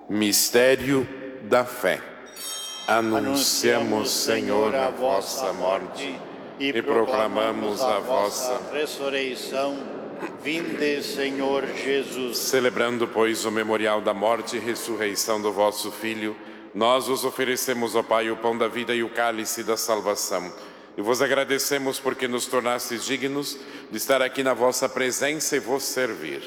Mistério da fé. Anunciamos, Senhor, a vossa morte e proclamamos a vossa ressurreição. Vinde, Senhor Jesus. Celebrando, pois, o memorial da morte e ressurreição do vosso Filho, nós vos oferecemos, ó Pai, o pão da vida e o cálice da salvação. E vos agradecemos porque nos tornastes dignos de estar aqui na vossa presença e vos servir.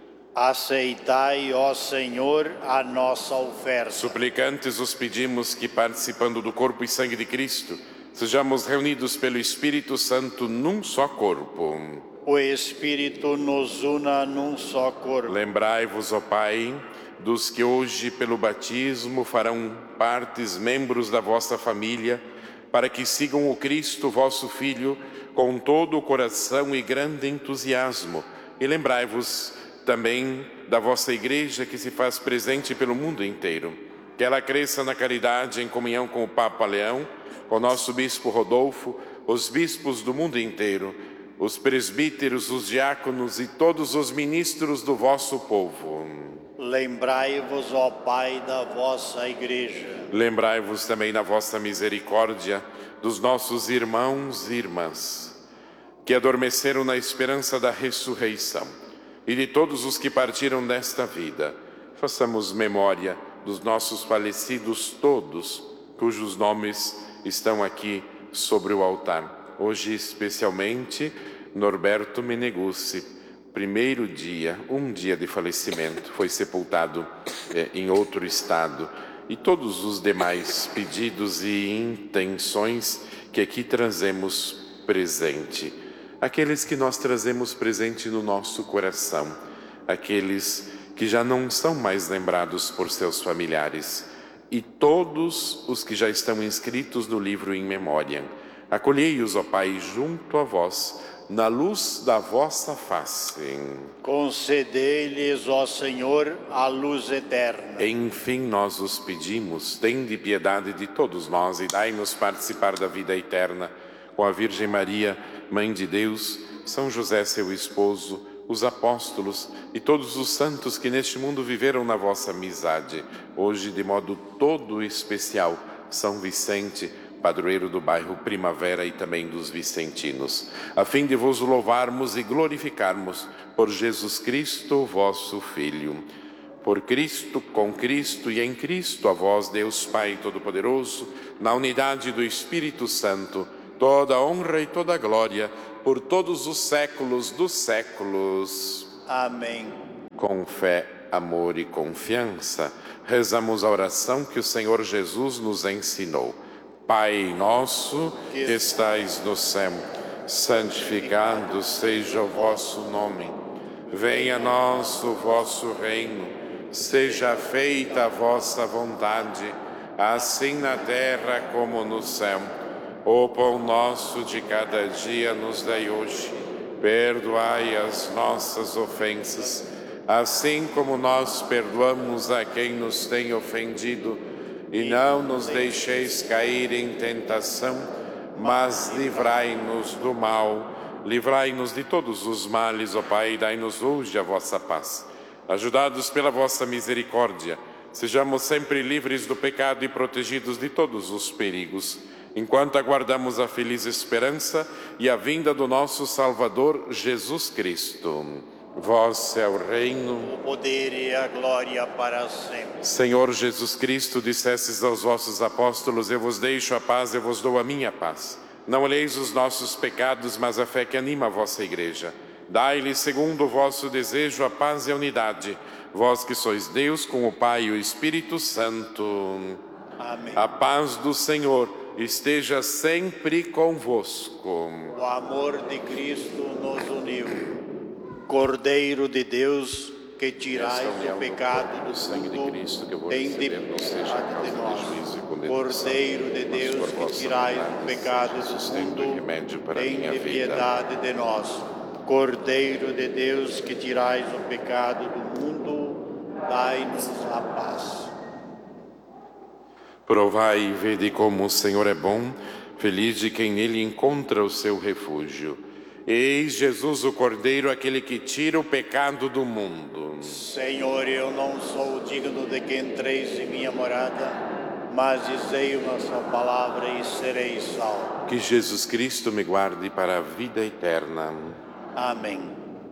Aceitai, ó Senhor, a nossa oferta. Suplicantes os pedimos que, participando do corpo e sangue de Cristo, sejamos reunidos pelo Espírito Santo num só corpo. O Espírito nos una num só corpo. Lembrai-vos, ó Pai, dos que hoje pelo batismo farão partes membros da vossa família, para que sigam o Cristo, vosso Filho, com todo o coração e grande entusiasmo. E lembrai-vos também da vossa Igreja, que se faz presente pelo mundo inteiro. Que ela cresça na caridade, em comunhão com o Papa Leão, com o nosso Bispo Rodolfo, os bispos do mundo inteiro, os presbíteros, os diáconos e todos os ministros do vosso povo. Lembrai-vos, ó Pai, da vossa Igreja. Lembrai-vos também na vossa misericórdia dos nossos irmãos e irmãs, que adormeceram na esperança da ressurreição, e de todos os que partiram desta vida. Façamos memória dos nossos falecidos todos, cujos nomes estão aqui sobre o altar. Hoje, especialmente, Norberto Meneguzzi, um dia de falecimento, foi sepultado em outro estado. E todos os demais pedidos e intenções que aqui trazemos presente. Aqueles que nós trazemos presente no nosso coração, aqueles que já não são mais lembrados por seus familiares, e todos os que já estão inscritos no livro In Memoriam. Acolhei-os, ó Pai, junto a vós, na luz da vossa face. Concedei-lhes, ó Senhor, a luz eterna. Enfim, nós os pedimos, tende piedade de todos nós e dai-nos participar da vida eterna, com a Virgem Maria, Mãe de Deus, São José, seu esposo, os apóstolos e todos os santos que neste mundo viveram na vossa amizade. Hoje, de modo todo especial, São Vicente, padroeiro do bairro Primavera e também dos vicentinos, a fim de vos louvarmos e glorificarmos por Jesus Cristo, vosso Filho. Por Cristo, com Cristo e em Cristo, a vós, Deus Pai Todo-Poderoso, na unidade do Espírito Santo, toda a honra e toda a glória, por todos os séculos dos séculos. Amém. Com fé, amor e confiança, rezamos a oração que o Senhor Jesus nos ensinou. Pai nosso, que estais no céu, santificado seja o vosso nome. Venha a nós o vosso reino, seja feita a vossa vontade, assim na terra como no céu. O pão nosso de cada dia nos dai hoje. Perdoai as nossas ofensas, assim como nós perdoamos a quem nos tem ofendido. E não nos deixeis cair em tentação, mas livrai-nos do mal. Livrai-nos de todos os males, ó Pai, e dai-nos hoje a vossa paz. Ajudados pela vossa misericórdia, sejamos sempre livres do pecado e protegidos de todos os perigos, enquanto aguardamos a feliz esperança e a vinda do nosso Salvador, Jesus Cristo. Vosso é o reino, O poder e a glória para sempre. Senhor Jesus Cristo, dissestes aos vossos apóstolos: eu vos deixo a paz, eu vos dou a minha paz. Não olheis os nossos pecados, mas a fé que anima a vossa Igreja. Dai-lhe, segundo o vosso desejo, a paz e a unidade. Vós que sois Deus, com o Pai e o Espírito Santo. Amém. A paz do Senhor esteja sempre convosco. O amor de Cristo nos uniu. Cordeiro de Deus, que tirais o pecado do sangue de mundo, Cristo que eu vou tem de receber, não seja piedade de causa de nós. juízo e condenação, Cordeiro de mas Deus, por que vossa tirais o vontade, pecado do sustento e mundo, remédio para a tem minha de vida. piedade de nós. Cordeiro de Deus, que tirais o pecado do mundo, dai-nos a paz. Provai e vede como o Senhor é bom, feliz de quem nele encontra o seu refúgio. Eis Jesus o Cordeiro, aquele que tira o pecado do mundo. Senhor, eu não sou digno de que entreis em minha morada, mas dizei uma só palavra e serei salvo. Que Jesus Cristo me guarde para a vida eterna. Amém.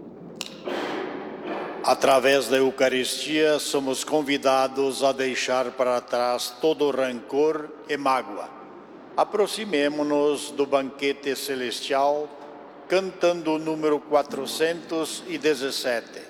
Através da Eucaristia, somos convidados a deixar para trás todo rancor e mágoa. Aproximemo-nos do banquete celestial, cantando o número 417.